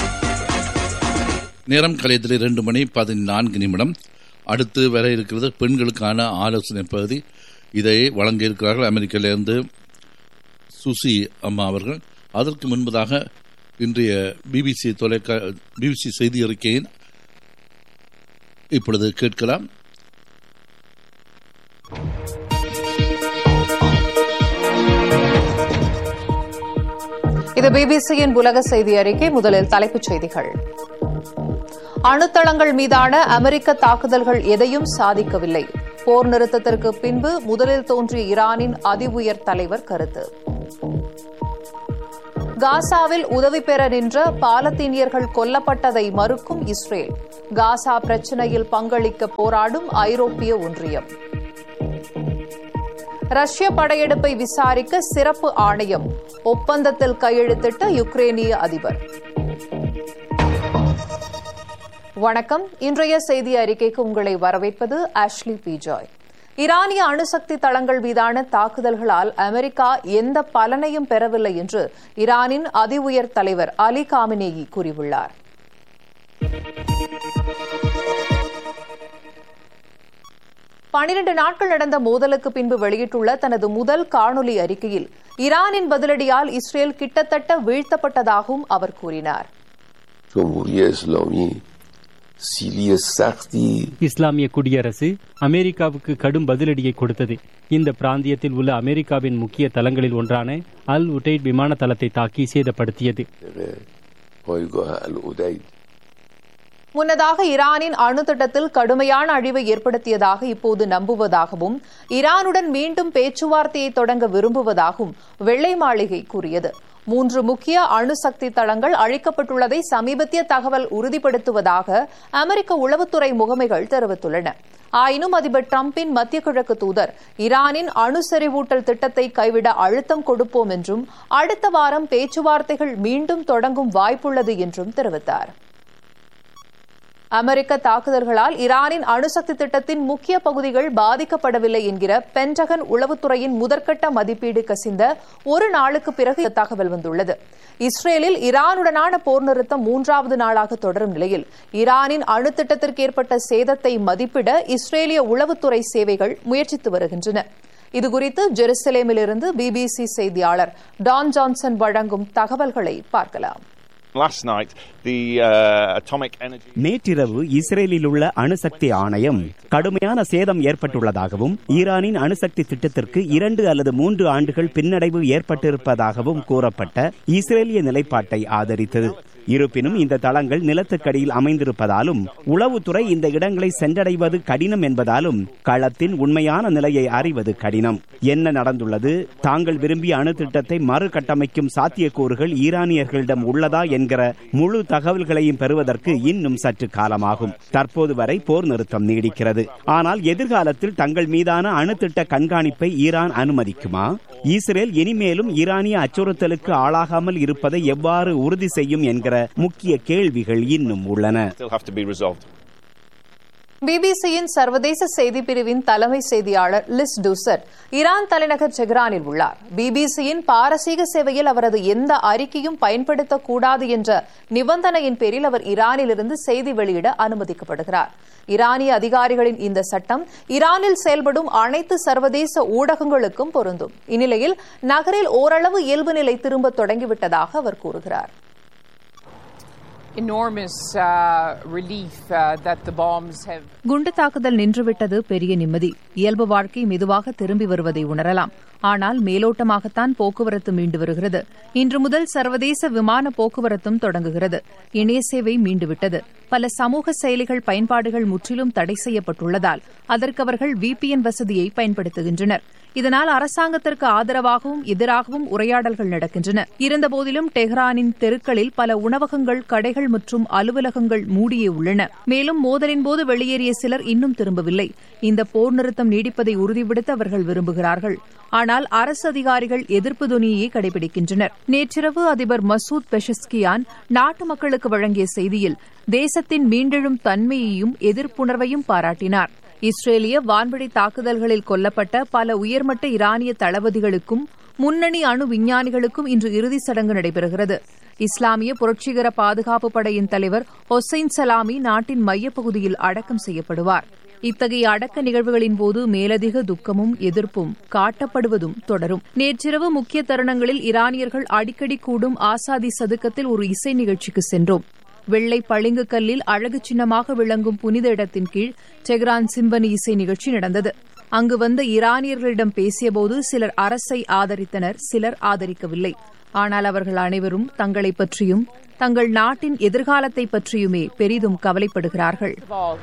நேரம் கலையத்தில் இரண்டு மணி பதினான்கு நிமிடம். அடுத்து வர இருக்கிறது பெண்களுக்கான ஆலோசனை பகுதி. இதை வழங்க இருக்கிறார்கள் அமெரிக்காவிலிருந்து சுசி அம்மா அவர்கள். அதற்கு முன்பதாக இன்றைய பிபிசி தொலைக்கா பிபிசி செய்தி அறிக்கையின் இப்பொழுது கேட்கலாம். இது பிபிசியின் உலக செய்தி அறிக்கை. முதலில் தலைப்புச் செய்திகள். அணுத்தளங்கள் மீதான அமெரிக்க தாக்குதல்கள் எதையும் சாதிக்கவில்லை. போர் நிறுத்தத்திற்கு பின்பு முதலில் தோன்றிய ஈரானின் அதி உயர் தலைவர் கருத்து. காசாவில் உதவி பெற நின்ற பாலத்தீனியர்கள் கொல்லப்பட்டதை மறுக்கும் இஸ்ரேல். காசா பிரச்சினையில் பங்களிக்க போராடும் ஐரோப்பிய ஒன்றியம். ரஷ்ய படையெடுப்பை விசாரிக்க சிறப்பு ஆணையம். ஒப்பந்தத்தில் கையெழுத்திட்ட யுக்ரேனிய அதிபர். வணக்கம். இன்றைய செய்தி அறிக்கைக்கு உங்களை வரவேற்பது ஆஷ்லி பிஜாய். ஈரானிய அணுசக்தி தளங்கள் மீதான தாக்குதல்களால் அமெரிக்கா எந்த பலனையும் பெறவில்லை என்று ஈரானின் அதி உயர் தலைவர் அலி காமினேயி கூறியுள்ளார். பனிரண்டு நாட்கள் நடந்த மோதலுக்கு பின்பு வெளியிட்டுள்ள தனது முதல் காணொலி அறிக்கையில் ஈரானின் பதிலடியால் இஸ்ரேல் கிட்டத்தட்ட வீழ்த்தப்பட்டதாகவும் அவர் கூறினார். இஸ்லாமிய குடியரசு அமெரிக்காவுக்கு கடும் பதிலடியை கொடுத்தது. இந்த பிராந்தியத்தில் உள்ள அமெரிக்காவின் முக்கிய தளங்களில் ஒன்றான அல் உடைட் விமான தளத்தை தாக்கி சேதப்படுத்தியது. முன்னதாக ஈரானின் அணு திட்டத்தில் கடுமையான அழிவை ஏற்படுத்தியதாக இப்போது நம்புவதாகவும் ஈரானுடன் மீண்டும் பேச்சுவார்த்தையை தொடங்க விரும்புவதாகவும் வெள்ளை மாளிகை கூறியது. மூன்று முக்கிய அணுசக்தி தளங்கள் அழிக்கப்பட்டுள்ளதை சமீபத்திய தகவல் உறுதிப்படுத்துவதாக அமெரிக்க உளவுத்துறை முகமைகள் தெரிவித்துள்ளன. ஆயினும் அதிபர் டிரம்பின் மத்திய கிழக்கு தூதர் ஈரானின் அணு செறிவூட்டல் திட்டத்தை கைவிட அழுத்தம் கொடுப்போம் என்றும் அடுத்த வாரம் பேச்சுவார்த்தைகள் மீண்டும் தொடங்கும் வாய்ப்புள்ளது என்றும் தெரிவித்தார். அமெரிக்க தாக்குதல்களால் ஈரானின் அணுசக்தி திட்டத்தின் முக்கிய பகுதிகள் பாதிக்கப்படவில்லை என்கிற பென்டகன் உளவுத்துறையின் முதற்கட்ட மதிப்பீடு கசிந்த ஒரு நாளுக்கு பிறகு தகவல் வந்துள்ளது. இஸ்ரேலில் ஈரானுடனான போர் நிறுத்தம் மூன்றாவது நாளாக தொடரும் நிலையில் ஈரானின் அணு திட்டத்திற்கு ஏற்பட்ட சேதத்தை மதிப்பிட இஸ்ரேலிய உளவுத்துறை சேவைகள் முயற்சித்து வருகின்றன. இதுகுறித்து ஜெருசலேமிலிருந்து பிபிசி செய்தியாளர் டான் ஜான்சன் வழங்கும் தகவல்களை பார்க்கலாம். நேற்றிரவு இஸ்ரேலில் உள்ள அணுசக்தி ஆணையம் கடுமையான சேதம் ஏற்பட்டுள்ளதாகவும் ஈரானின் அணுசக்தி திட்டத்திற்கு இரண்டு அல்லது மூன்று ஆண்டுகள் பின்னடைவு ஏற்பட்டிருப்பதாகவும் கூறப்பட்ட இஸ்ரேலிய நிலைப்பாட்டை ஆதரித்தது. இருப்பினும் இந்த தளங்கள் நிலத்துக்கடியில் அமைந்திருப்பதாலும் உளவுத்துறை இந்த இடங்களை சென்றடைவது கடினம் என்பதாலும் களத்தின் உண்மையான நிலையை அறிவது கடினம். என்ன நடந்துள்ளது, தாங்கள் விரும்பிய அணு திட்டத்தை மறுகட்டமைக்கும் சாத்தியக்கூறுகள் ஈரானியர்களிடம் உள்ளதா என்கிற முழு தகவல்களையும் பெறுவதற்கு இன்னும் சற்று காலமாகும். தற்போது வரை போர் நிறுத்தம் நீடிக்கிறது. ஆனால் எதிர்காலத்தில் தங்கள் மீதான அணு திட்ட கண்காணிப்பை ஈரான் அனுமதிக்குமா? இஸ்ரேல் இனிமேலும் ஈரானிய அச்சுறுத்தலுக்கு ஆளாகாமல் இருப்பதை எவ்வாறு உறுதி செய்யும் என்கிற முக்கிய கேள்விகள் இன்னும் உள்ளன. பிபிசியின் சர்வதேச செய்தி பிரிவின் தலைமை செய்தியாளர் லிஸ் டூசர் ஈரான் தலைநகர் டெஹ்ரானில் உள்ளார். பிபிசியின் பாரசீக சேவையில் அவரது எந்த அறிக்கையும் பயன்படுத்தக்கூடாது என்ற நிபந்தனையின் பேரில் அவர் ஈரானிலிருந்து செய்தி வெளியிட அனுமதிக்கப்படுகிறார். ஈரானிய அதிகாரிகளின் இந்த சட்டம் ஈரானில் செயல்படும் அனைத்து சர்வதேச ஊடகங்களுக்கும் பொருந்தும். இந்நிலையில் நகரில் ஓரளவு இயல்பு நிலை திரும்ப தொடங்கிவிட்டதாக அவர் கூறுகிறார். enormous uh, relief uh, that the bombs have. குண்டு தாக்குதல் நின்றுவிட்டது பெரிய நிம்மதி. இயல்பு வாழ்க்கை மெதுவாக திரும்பி வருவதை உணரலாம். ஆனால் மேலோட்டமாகத்தான் போக்குவரத்து மீண்டு வருகிறது. இன்று முதல் சர்வதேச விமான போக்குவரத்தும் தொடங்குகிறது. இணைய சேவை மீண்டுவிட்டது. பல சமூக செயலிகள் பயன்பாடுகள் முற்றிலும் தடை செய்யப்பட்டுள்ளதால் அதற்கு அவர்கள் விபிஎன் வசதியை பயன்படுத்துகின்றனர். இதனால் அரசாங்கத்திற்கு ஆதரவாகவும் எதிராகவும் உரையாடல்கள் நடக்கின்றன. இருந்தபோதிலும் டெஹ்ரானின் தெருக்களில் பல உணவகங்கள், கடைகள் மற்றும் அலுவலகங்கள் மூடியே உள்ளன. மேலும் மோதலின் போது வெளியேறிய சிலர் இன்னும் திரும்பவில்லை. இந்த போர் நிறுத்தம் நீடிப்பதை உறுதிப்படுத்த அவர்கள் விரும்புகிறார்கள். ஆனால் அரசு அதிகாரிகள் எதிர்ப்பு துணியை கடைபிடிக்கின்றனர். நேற்றிரவு அதிபர் மசூத் பெஷஸ்கியான் நாட்டு மக்களுக்கு வழங்கிய செய்தியில் தேசத்தின் மீண்டெழும் தன்மையையும் எதிர்ப்புணர்வையும் பாராட்டினார். இஸ்ரேலிய வான்வழி தாக்குதல்களில் கொல்லப்பட்ட பல உயர்மட்ட ஈரானிய தளபதிகளுக்கும் முன்னணி அணு விஞ்ஞானிகளுக்கும் இன்று இறுதிச் சடங்கு நடைபெறுகிறது. இஸ்லாமிய புரட்சிகர பாதுகாப்பு படையின் தலைவர் ஹொசைன் சலாமி நாட்டின் மையப்பகுதியில் அடக்கம் செய்யப்படுவார். இத்தகைய அடக்க நிகழ்வுகளின் போது மேலதிக துக்கமும் எதிர்ப்பும் காட்டப்படுவதும் தொடரும். நேற்றிரவு முக்கிய தருணங்களில் ஈரானியர்கள் அடிக்கடி கூடும் ஆசாதி சதுக்கத்தில் ஒரு இசை நிகழ்ச்சிக்கு சென்றோம். வெள்ளை பளிங்கு கல்லில் அழகு சின்னமாக விளங்கும் புனித இடத்தின் கீழ் டெஹ்ரான் சிம்பனி இசை நிகழ்ச்சி நடந்தது. அங்கு வந்த ஈரானியர்களிடம் பேசியபோது சிலர் அரசை ஆதரித்தனர், சிலர் ஆதரிக்கவில்லை. ஆனால் அவர்கள் அனைவரும் தங்களை பற்றியும் தங்கள் நாட்டின் எதிர்காலத்தை பற்றியுமே பெரிதும் கவலைப்படுகிறார்கள்.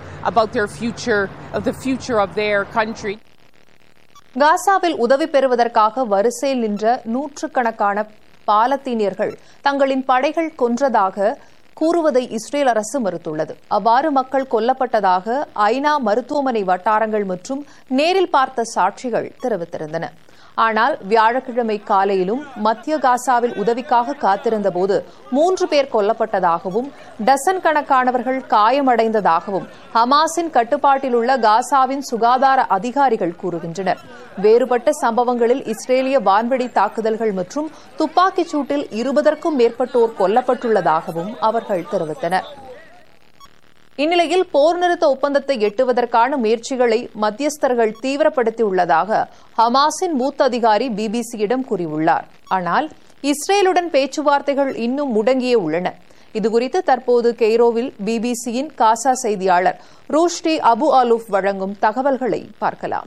காசாவில் உதவி பெறுவதற்காக வரிசையில் நின்ற நூற்றுக்கணக்கான பாலத்தீனியர்கள் தங்களின் படைகள் கொன்றதாக கூறுவதை இஸ்ரேல் அரசு மறுத்துள்ளது. அவ்வாறு மக்கள் கொல்லப்பட்டதாக ஐநா மருத்துவமனை வட்டாரங்கள் மற்றும் நேரில் பார்த்த சாட்சிகள் தெரிவித்திருந்தன. ஆனால் வியாழக்கிழமை காலையிலும் மத்திய காசாவில் உதவிக்காக காத்திருந்தபோது மூன்று பேர் கொல்லப்பட்டதாகவும் டசன் கணக்கானவர்கள் காயமடைந்ததாகவும் ஹமாஸின் கட்டுப்பாட்டில் உள்ள காசாவின் சுகாதார அதிகாரிகள் கூறுகின்றனர். வேறுபட்ட சம்பவங்களில் இஸ்ரேலிய வான்வெடி தாக்குதல்கள் மற்றும் துப்பாக்கிச் சூட்டில் இருபதற்கும் மேற்பட்டோர் கொல்லப்பட்டுள்ளதாகவும் அவர்கள் தெரிவித்தனர். இந்நிலையில் போர் நிறுத்த ஒப்பந்தத்தை எட்டுவதற்கான முயற்சிகளை மத்தியஸ்தர்கள் தீவிரப்படுத்தியுள்ளதாக ஹமாஸின் மூத்த அதிகாரி பிபிசியிடம் கூறியுள்ளார். ஆனால் இஸ்ரேலுடன் பேச்சுவார்த்தைகள் இன்னும் முடங்கியே உள்ளன. இதுகுறித்து தற்போது கெய்ரோவில் பிபிசியின் காசா செய்தியாளர் ரூஷ்டி அபு அலூப் வழங்கும் தகவல்களை பார்க்கலாம்.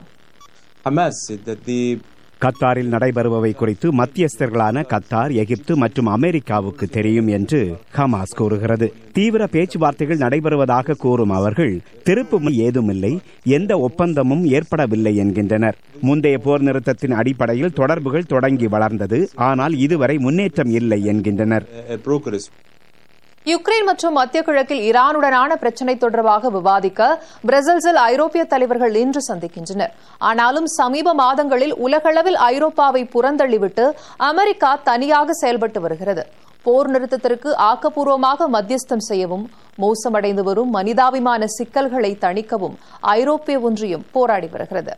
கத்தாரில் நடைபெறுபவை குறித்து மத்தியஸ்தர்களான கத்தார், எகிப்து மற்றும் அமெரிக்காவுக்கு தெரியும் என்று ஹமாஸ் கூறுகிறது. தீவிர பேச்சுவார்த்தைகள் நடைபெறுவதாக கூறும் அவர்கள் திருப்பு ஏதுமில்லை, எந்த ஒப்பந்தமும் ஏற்படவில்லை என்கின்றனர். முந்தைய போர் நிறுத்தத்தின் அடிப்படையில் தொடர்புகள் தொடங்கி வளர்ந்தது, ஆனால் இதுவரை முன்னேற்றம் இல்லை என்கின்றனர். யுக்ரைன் மற்றும் மத்திய கிழக்கில் ஈரானுடனான பிரச்சினை தொடர்பாக விவாதிக்க பிரசல்ஸில் ஐரோப்பிய தலைவர்கள் இன்று சந்திக்கின்றனர். ஆனாலும் சமீப மாதங்களில் உலகளவில் ஐரோப்பாவை புறந்தள்ளிவிட்டு அமெரிக்கா தனியாக செயல்பட்டு வருகிறது. போர் நிறுத்தத்திற்கு ஆக்கப்பூர்வமாக மத்தியஸ்தம் செய்யவும் மோசமடைந்து வரும் மனிதாபிமான சிக்கல்களை தணிக்கவும் ஐரோப்பிய ஒன்றியம் போராடி வருகிறது.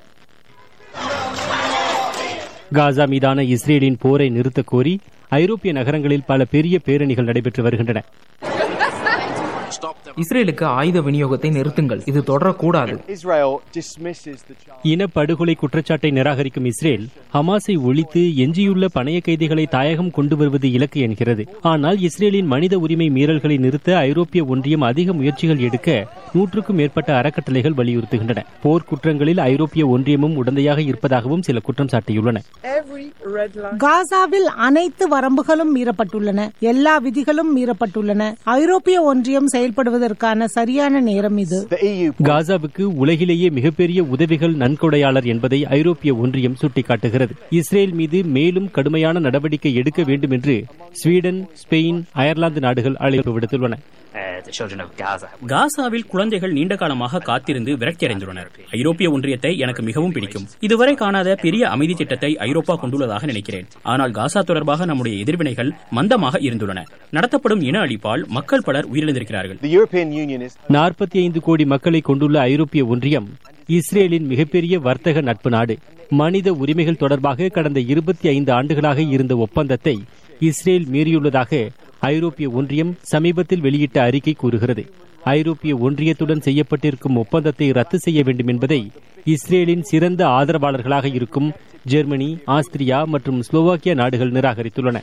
காசா மீதான இஸ்ரேலின் போரை நிறுத்தக் கோரி ஐரோப்பிய நகரங்களில் பல பெரிய பேரணிகள் நடைபெற்று வருகின்றன. இஸ்ரேலுக்கு ஆயுத விநியோகத்தை நிறுத்துங்கள், இது தொடரக்கூடாது. இனப்படுகொலை குற்றச்சாட்டை நிராகரிக்கும் இஸ்ரேல் ஹமாஸை ஒழித்து எஞ்சியுள்ள பணைய கைதிகளை தாயகம் கொண்டு வருவது இலக்கு என்கிறது. ஆனால் இஸ்ரேலின் மனித உரிமை மீறல்களை நிறுத்த ஐரோப்பிய ஒன்றியம் அதிக முயற்சிகள் எடுக்க நூற்றுக்கும் மேற்பட்ட அறக்கட்டளைகள் வலியுறுத்துகின்றன. போர் குற்றங்களில் ஐரோப்பிய ஒன்றியமும் உடந்தையாக இருப்பதாகவும் சில குற்றம் சாட்டியுள்ளன. காசாவில் அனைத்து வரம்புகளும் மீறப்பட்டுள்ளன, எல்லா விதிகளும் மீறப்பட்டுள்ளன. ஐரோப்பிய ஒன்றியம் செயல்படுவதற்கான சரியான நேரம் இது. காசாவுக்கு உலகிலேயே மிகப்பெரிய உதவிகள் நன்கொடையாளர் என்பதை ஐரோப்பிய ஒன்றியம் சுட்டிக்காட்டுகிறது. இஸ்ரேல் மீது மேலும் கடுமையான நடவடிக்கை எடுக்க வேண்டும் என்று ஸ்வீடன், ஸ்பெயின், அயர்லாந்து நாடுகள் அழைப்பு விடுத்துள்ளன. காசாவில் குழந்தைகள் நீண்ட காலமாக காத்திருந்து விரக்தியடைந்துள்ளனர். ஐரோப்பிய ஒன்றியத்தை எனக்கு மிகவும் பிடிக்கும். இதுவரை காணாத பெரிய அமைதி திட்டத்தை ஐரோப்பா கொண்டுள்ளதாக நினைக்கிறேன். ஆனால் காசா தொடர்பாக நம்முடைய எதிர்வினைகள் மந்தமாக இருந்துள்ளன. நடத்தப்படும் இன அழிப்பால் மக்கள் பலர் உயிரிழந்திருக்கிறார்கள். நாற்பத்தி ஐந்து கோடி மக்களை கொண்டுள்ள ஐரோப்பிய ஒன்றியம் இஸ்ரேலின் மிகப்பெரிய வர்த்தக நட்பு நாடு. மனித உரிமைகள் தொடர்பாக கடந்த இருபத்தி ஐந்து ஆண்டுகளாக இருந்த ஒப்பந்தத்தை இஸ்ரேல் மீறியுள்ளதாக ஐரோப்பிய ஒன்றியம் சமீபத்தில் வெளியிட்ட அறிக்கை கூறுகிறது. ஐரோப்பிய ஒன்றியத்துடன் செய்யப்பட்டிருக்கும் ஒப்பந்தத்தை ரத்து செய்ய வேண்டும் என்பதை இஸ்ரேலின் சிறந்த ஆதரவாளர்களாக இருக்கும் ஜெர்மனி, ஆஸ்திரியா மற்றும் ஸ்லோவாக்கியா நாடுகள் நிராகரித்துள்ளன.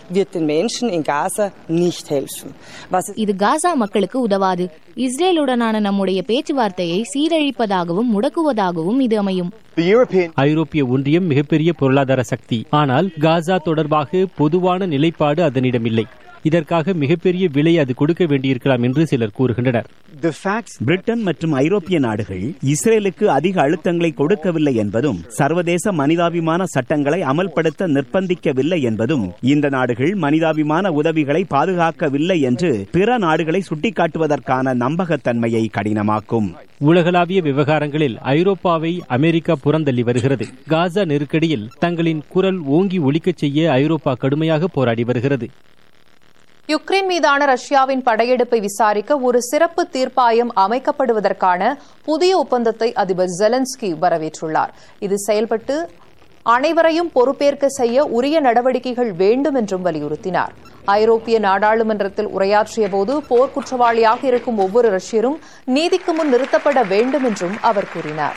இது காசா மக்களுக்கு உதவாது. இஸ்ரேலுடனான நம்முடைய பேச்சுவார்த்தையை சீரழிப்பதாகவும் முடக்குவதாகவும் இது அமையும். ஐரோப்பிய ஒன்றியம் மிகப்பெரிய பொருளாதார சக்தி. ஆனால் காசா தொடர்பாக பொதுவான நிலைப்பாடு அதனிடம் இல்லை. இதற்காக மிகப்பெரிய விலை அது கொடுக்க வேண்டியிருக்கலாம் என்று சிலர் கூறுகின்றனர். பிரிட்டன் மற்றும் ஐரோப்பிய நாடுகள் இஸ்ரேலுக்கு அதிக அழுத்தங்களை கொடுக்கவில்லை என்பதும் சர்வதேச மனிதாபிமான சட்டங்களை அமல்படுத்த நிர்பந்திக்கவில்லை என்பதும் இந்த நாடுகள் மனிதாபிமான உதவிகளை பாதுகாக்கவில்லை என்று பிற நாடுகளை சுட்டிக்காட்டுவதற்கான நம்பகத்தன்மையை கடினமாக்கும். உலகளாவிய விவகாரங்களில் ஐரோப்பாவை அமெரிக்கா புறந்தள்ளி வருகிறது. காசா நெருக்கடியில் தங்களின் குரல் ஓங்கி ஒலிக்கச் செய்ய ஐரோப்பா கடுமையாக போராடி வருகிறது. யுக்ரைன் மீதான ரஷ்யாவின் படையெடுப்பை விசாரிக்க ஒரு சிறப்பு தீர்ப்பாயம் அமைக்கப்படுவதற்கான புதிய ஒப்பந்தத்தை அதிபர் ஜெலன்ஸ்கி வரவேற்றுள்ளார். இது செயல்பட்டு அனைவரையும் பொறுப்பேற்க செய்ய உரிய நடவடிக்கைகள் வேண்டும் என்றும் வலியுறுத்தினார். ஐரோப்பிய நாடாளுமன்றத்தில் உரையாற்றிய போது போர் குற்றவாளியாக இருக்கும் ஒவ்வொரு ரஷ்யரும் நீதிக்கு முன் நிறுத்தப்பட வேண்டும் என்றும் அவர் கூறினார்.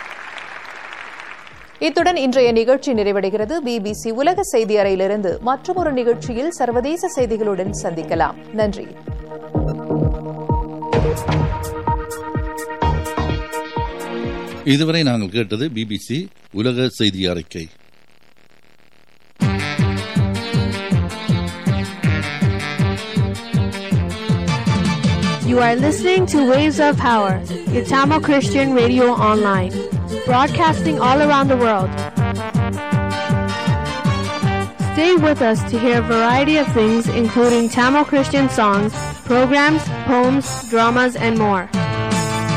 இத்துடன் இன்றைய நிகழ்ச்சி நிறைவடைகிறது. பிபிசி உலக செய்தி அறையிலிருந்து மற்றொரு நிகழ்ச்சியில் சர்வதேச செய்திகளுடன் சந்திக்கலாம். நன்றி. இதுவரை நாங்கள் கேட்டது பிபிசி உலக செய்தி அறிக்கை. You are listening to Waves of Power, your Tamil Christian radio online, broadcasting all around the world. Stay with us to hear a variety of things, including Tamil Christian songs, programs, poems, dramas, and more.